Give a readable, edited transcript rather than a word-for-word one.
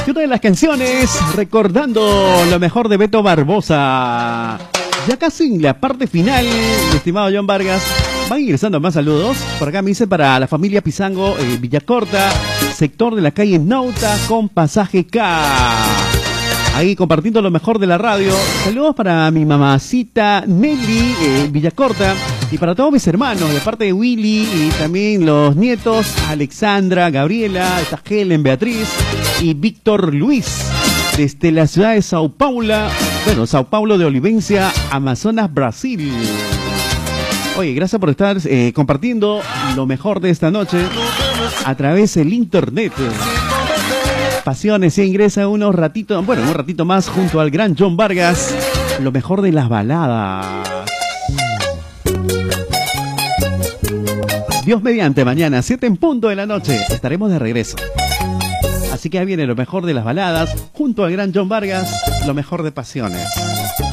Y una de las canciones recordando lo mejor de Beto Barbosa. Ya casi en la parte final, mi estimado John Vargas. Van ingresando más saludos. Por acá me dice para la familia Pizango, Villacorta, sector de la calle Nauta con pasaje K. Ahí compartiendo lo mejor de la radio. Saludos para mi mamacita Nelly, Villacorta. Y para todos mis hermanos, de parte de Willy y también los nietos, Alexandra, Gabriela, está Helen, Beatriz y Víctor Luis. Desde la ciudad de Sao Paulo de Olivencia, Amazonas, Brasil. Oye, gracias por estar compartiendo lo mejor de esta noche a través del internet. Pasiones, se ingresa un ratito más junto al gran John Vargas, lo mejor de las baladas. Dios mediante, mañana 7 en punto de la noche estaremos de regreso. Así que ahí viene lo mejor de las baladas junto al gran John Vargas, lo mejor de Pasiones.